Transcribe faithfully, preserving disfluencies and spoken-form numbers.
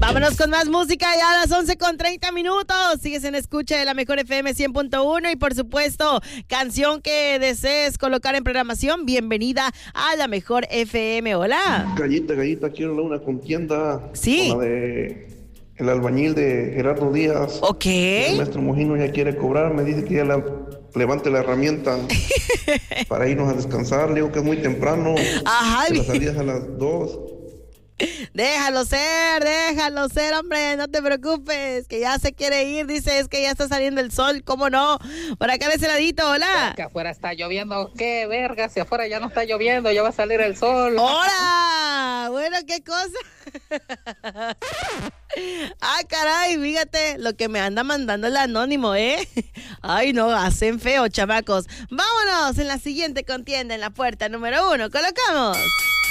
Vámonos con más música ya a las once con treinta minutos. Sigues en escucha de la mejor F M cien punto uno y por supuesto, canción que desees colocar en programación. Bienvenida a la mejor F M. Hola. Gallita, gallita, quiero una contienda. Sí. Con la de el albañil de Gerardo Díaz. Ok. El maestro Mojino ya quiere cobrar, me dice que ya la, levante la herramienta para irnos a descansar. Le digo que es muy temprano. Ajá. Que la salida es a las dos. Déjalo ser, déjalo ser, hombre, no te preocupes, que ya se quiere ir, dice, es que ya está saliendo el sol, ¿cómo no? Por acá de ese ladito, hola. Que afuera está lloviendo, qué verga, si afuera ya no está lloviendo, ya va a salir el sol. ¡Hola! Bueno, ¿qué cosa? Ah, caray, fíjate lo que me anda mandando el anónimo, ¿eh? Ay, no, hacen feo, chamacos. Vámonos en la siguiente contienda, en la puerta número uno, colocamos